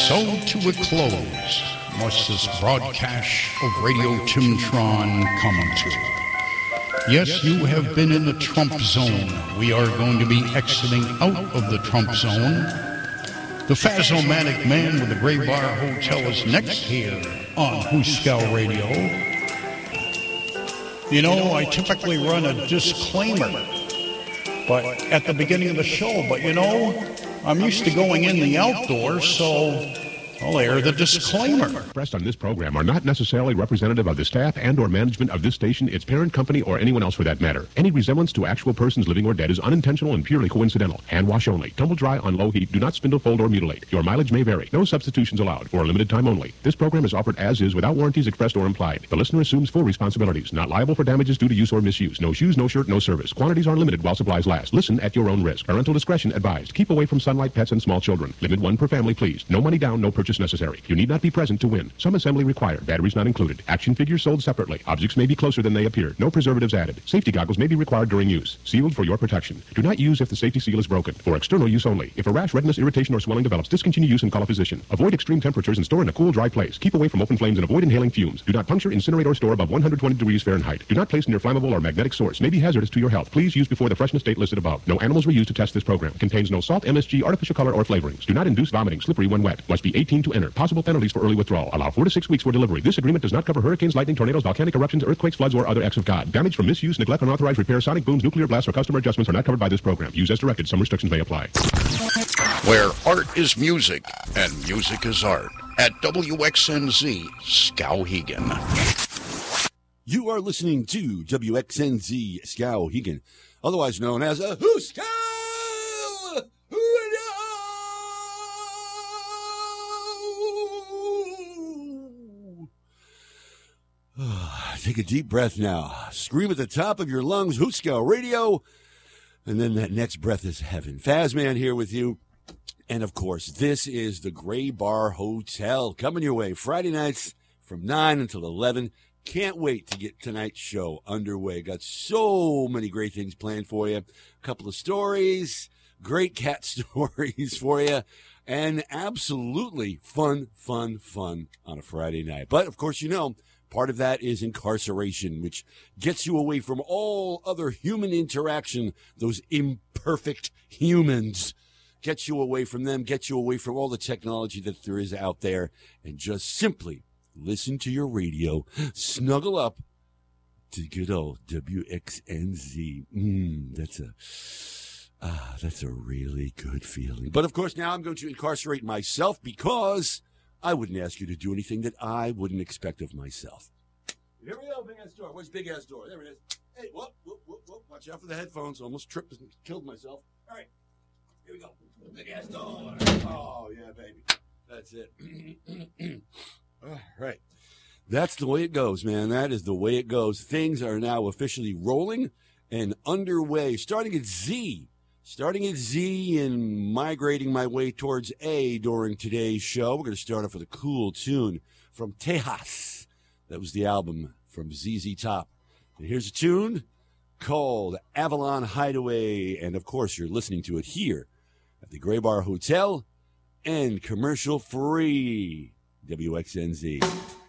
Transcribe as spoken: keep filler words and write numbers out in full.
So to a close must this broadcast of Radio Timtron come to. Yes, you have been in the Trump zone. We are going to be exiting out of the Trump zone. The Phasomatic Man with the Gray Bar Hotel is next here on Hooskow Radio. You know, I typically run a disclaimer but at the beginning of the show, but you know, I'm used to going in the outdoors, so I'll air the disclaimer. Expressed on this program are not necessarily representative of the staff and or management of this station, its parent company, or anyone else for that matter. Any resemblance to actual persons living or dead is unintentional and purely coincidental. Hand wash only. Tumble dry on low heat. Do not spindle, fold, or mutilate. Your mileage may vary. No substitutions allowed. For a limited time only. This program is offered as is without warranties expressed or implied. The listener assumes full responsibilities. Not liable for damages due to use or misuse. No shoes, no shirt, no service. Quantities are limited while supplies last. Listen at your own risk. Parental discretion advised. Keep away from sunlight, pets, and small children. Limit one per family, please. No money down, no purchase necessary. You need not be present to win. Some assembly required. Batteries not included. Action figures sold separately. Objects may be closer than they appear. No preservatives added. Safety goggles may be required during use. Sealed for your protection. Do not use if the safety seal is broken. For external use only. If a rash, redness, irritation, or swelling develops, discontinue use and call a physician. Avoid extreme temperatures and store in a cool, dry place. Keep away from open flames and avoid inhaling fumes. Do not puncture, incinerate, or store above one hundred twenty degrees Fahrenheit. Do not place near flammable or magnetic source. May be hazardous to your health. Please use before the freshness date listed above. No animals were used to test this program. Contains no salt, M S G, artificial color, or flavorings. Do not induce vomiting, slippery when wet. Must be eighteen to enter. Possible penalties for early withdrawal. Allow four to six weeks for delivery. This agreement does not cover hurricanes, lightning, tornadoes, volcanic eruptions, earthquakes, floods, or other acts of God. Damage from misuse, neglect, unauthorized repair, sonic booms, nuclear blasts, or customer adjustments are not covered by this program. Use as directed. Some restrictions may apply. Where art is music and music is art. At W X N Z, Skowhegan. You are listening to W X N Z Skowhegan, otherwise known as a Hooskow Radio. Take a deep breath now. Scream at the top of your lungs, Hooskow Radio. And then that next breath is heaven. Phasman here with you. And, of course, this is the Gray Bar Hotel coming your way Friday nights from nine until eleven. Can't wait to get tonight's show underway. Got so many great things planned for you. A couple of stories, great cat stories for you, and absolutely fun, fun, fun on a Friday night. But, of course, you know, part of that is incarceration, which gets you away from all other human interaction, those imperfect humans. Gets you away from them, gets you away from all the technology that there is out there, and just simply listen to your radio, snuggle up to good old W X N Z. Mm, that's a ah, that's a really good feeling. But, of course, now I'm going to incarcerate myself because I wouldn't ask you to do anything that I wouldn't expect of myself. Here we go, big-ass door. Where's big-ass door? There it is. Hey, whoop, whoop, whoop, whoop. Watch out for the headphones. Almost tripped and killed myself. All right. Here we go. Big-ass door. Oh, yeah, baby. That's it. All right. That's the way it goes, man. That is the way it goes. Things are now officially rolling and underway. Starting at Z. Starting at Z and migrating my way towards A during today's show. We're going to start off with a cool tune from Tejas. That was the album from Z Z Top. And here's a tune called Avalon Hideaway. And, of course, you're listening to it here at the Gray Bar Hotel and commercial free W X N Z.